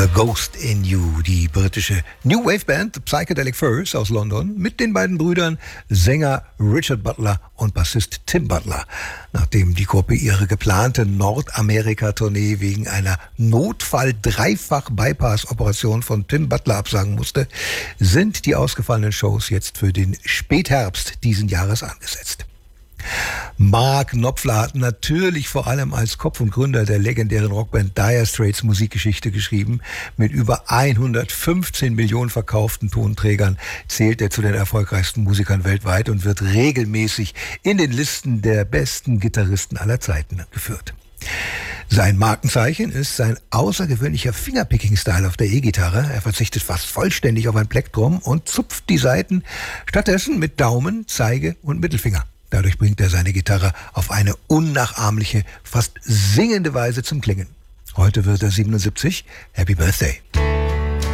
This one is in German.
The Ghost in You, die britische New Wave Band Psychedelic Furs aus London mit den beiden Brüdern Sänger Richard Butler und Bassist Tim Butler. Nachdem die Gruppe ihre geplante Nordamerika-Tournee wegen einer Notfall-Dreifach-Bypass-Operation von Tim Butler absagen musste, sind die ausgefallenen Shows jetzt für den Spätherbst diesen Jahres angesetzt. Mark Knopfler hat natürlich vor allem als Kopf und Gründer der legendären Rockband Dire Straits Musikgeschichte geschrieben. Mit über 115 Millionen verkauften Tonträgern zählt er zu den erfolgreichsten Musikern weltweit und wird regelmäßig in den Listen der besten Gitarristen aller Zeiten geführt. Sein Markenzeichen ist sein außergewöhnlicher Fingerpicking-Style auf der E-Gitarre. Er verzichtet fast vollständig auf ein Plektrum und zupft die Saiten stattdessen mit Daumen, Zeige und Mittelfinger. Dadurch bringt er seine Gitarre auf eine unnachahmliche, fast singende Weise zum Klingen. Heute wird er 77. Happy Birthday!